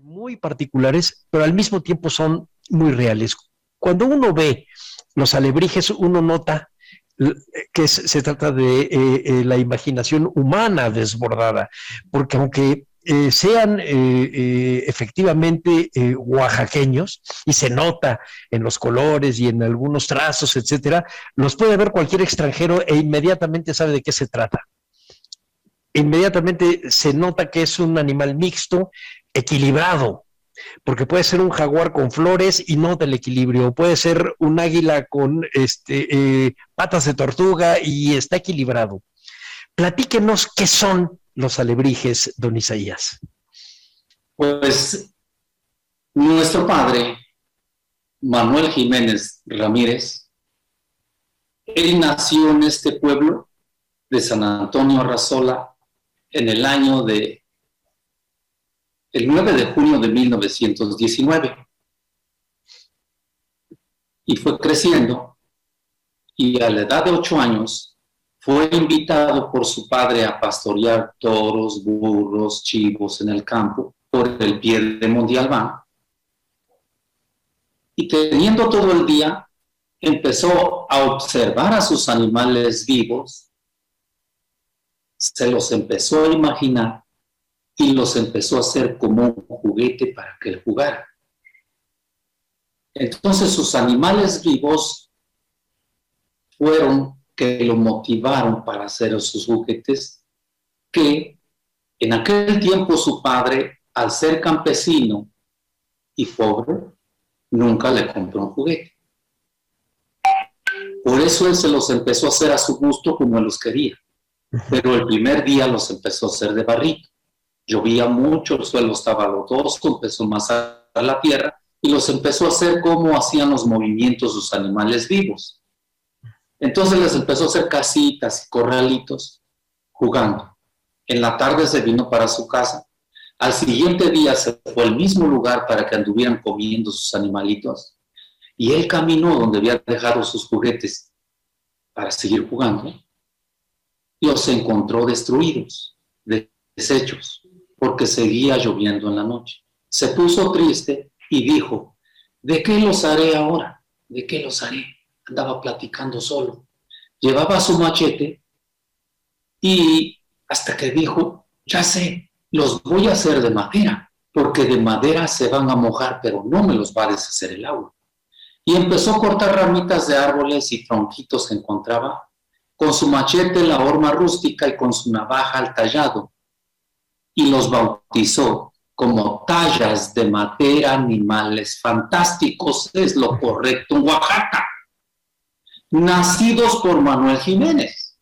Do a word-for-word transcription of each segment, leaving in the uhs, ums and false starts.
muy particulares, pero al mismo tiempo son muy reales. Cuando uno ve los alebrijes, uno nota que es, se trata de eh, eh, la imaginación humana desbordada, porque aunque eh, sean eh, eh, efectivamente eh, oaxaqueños, y se nota en los colores y en algunos trazos, etcétera, los puede ver cualquier extranjero e inmediatamente sabe de qué se trata. Inmediatamente se nota que es un animal mixto, equilibrado, porque puede ser un jaguar con flores y no del equilibrio, puede ser un águila con este, eh, patas de tortuga y está equilibrado. Platíquenos qué son los alebrijes, don Isaías. Pues nuestro padre, Manuel Jiménez Ramírez, él nació en este pueblo de San Antonio Arrazola en el año de el nueve de junio de mil novecientos diecinueve, y fue creciendo, y a la edad de ocho años fue invitado por su padre a pastorear toros, burros, chivos en el campo por el pie de Monte Albán, y teniendo todo el día empezó a observar a sus animales vivos, se los empezó a imaginar y los empezó a hacer como un juguete para que él jugara. Entonces sus animales vivos fueron que lo motivaron para hacer sus juguetes, que en aquel tiempo su padre, al ser campesino y pobre, nunca le compró un juguete. Por eso él se los empezó a hacer a su gusto como él los quería. Pero el primer día los empezó a hacer de barrito. Llovía mucho, el suelo estaba lodoso, empezó más a la tierra y los empezó a hacer como hacían los movimientos sus animales vivos. Entonces les empezó a hacer casitas y corralitos jugando. En la tarde se vino para su casa. Al siguiente día se fue al mismo lugar para que anduvieran comiendo sus animalitos. Y él caminó donde había dejado sus juguetes para seguir jugando. Los encontró destruidos, deshechos, porque seguía lloviendo en la noche. Se puso triste y dijo, ¿de qué los haré ahora? ¿De qué los haré? Andaba platicando solo. Llevaba su machete y hasta que dijo, ya sé, los voy a hacer de madera, porque de madera se van a mojar, pero no me los va a deshacer el agua. Y empezó a cortar ramitas de árboles y tronquitos que encontraba, con su machete la horma rústica y con su navaja al tallado, y los bautizó como tallas de madera, animales fantásticos, es lo correcto en Oaxaca, nacidos por Manuel Jiménez.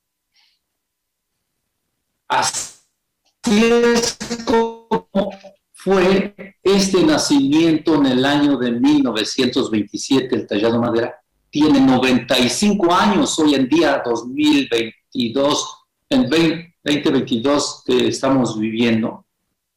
Así es como fue este nacimiento en el año de mil novecientos veintisiete, el tallado de madera. Tiene noventa y cinco años hoy en día, dos mil veintidós, en veinte veintidós que estamos viviendo.